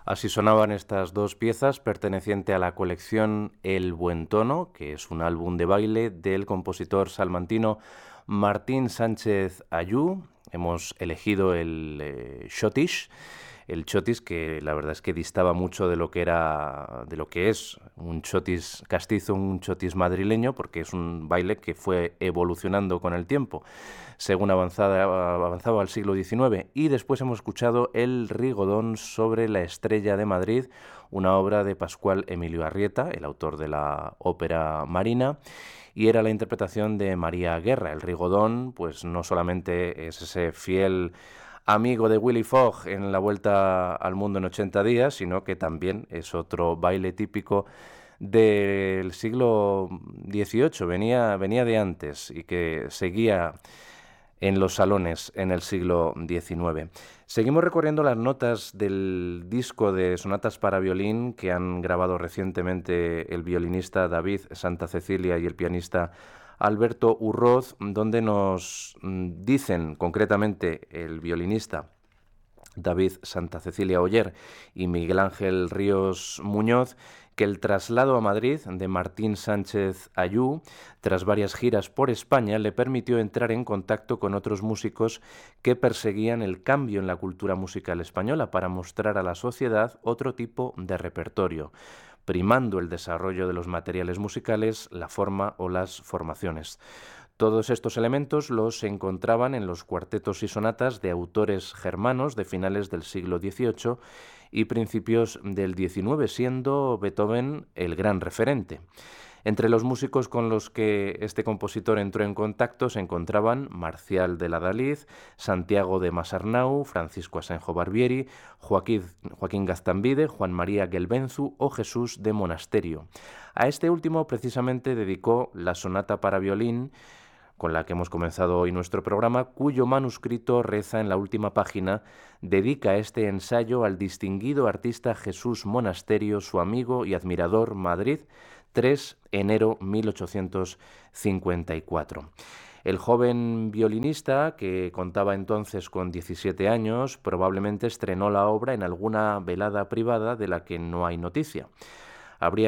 Así sonaban estas dos piezas perteneciente a la colección El Buen Tono, que es un álbum de baile del compositor salmantino Martín Sánchez Ayú. Hemos elegido el chotis que la verdad es que distaba mucho de lo que es un chotis castizo, un chotis madrileño, porque es un baile que fue evolucionando con el tiempo según avanzaba el siglo XIX. Y después hemos escuchado El Rigodón sobre la Estrella de Madrid, una obra de Pascual Emilio Arrieta, el autor de la ópera Marina, y era la interpretación de María Guerra. El Rigodón, pues no solamente es ese fiel amigo de Willy Fogg en La Vuelta al Mundo en 80 días, sino que también es otro baile típico del siglo XVIII, venía de antes y que seguía en los salones en el siglo XIX. Seguimos recorriendo las notas del disco de sonatas para violín que han grabado recientemente el violinista David Santa Cecilia y el pianista Alberto Urroz, donde nos dicen concretamente el violinista David Santa Cecilia Oller y Miguel Ángel Ríos Muñoz, que el traslado a Madrid de Martín Sánchez Ayú, tras varias giras por España, le permitió entrar en contacto con otros músicos que perseguían el cambio en la cultura musical española para mostrar a la sociedad otro tipo de repertorio, primando el desarrollo de los materiales musicales, la forma o las formaciones. Todos estos elementos los encontraban en los cuartetos y sonatas de autores germanos de finales del siglo XVIII y principios del XIX, siendo Beethoven el gran referente. Entre los músicos con los que este compositor entró en contacto se encontraban Marcial de Ladalid, Santiago de Masarnau, Francisco Asenjo Barbieri, Joaquín Gaztambide, Juan María Gelbenzu o Jesús de Monasterio. A este último precisamente dedicó la sonata para violín con la que hemos comenzado hoy nuestro programa, cuyo manuscrito reza en la última página, dedica este ensayo al distinguido artista Jesús Monasterio, su amigo y admirador, Madrid, 3 de enero 1854. El joven violinista, que contaba entonces con 17 años, probablemente estrenó la obra en alguna velada privada de la que no hay noticia. Habría